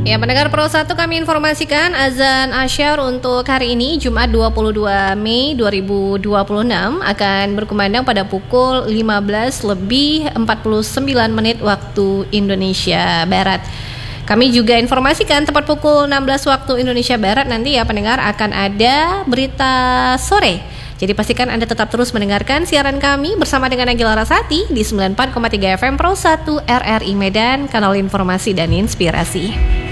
Ya, pendengar Pro 1 kami informasikan azan asyar untuk hari ini Jumat 22 Mei 2026 akan berkumandang pada pukul 15:49 waktu Indonesia Barat. Kami juga informasikan tepat pukul 16 waktu Indonesia Barat nanti ya pendengar akan ada berita sore. Jadi pastikan Anda tetap terus mendengarkan siaran kami bersama dengan Nagila Rasati di 94,3 FM Pro 1 RRI Medan, kanal informasi dan inspirasi.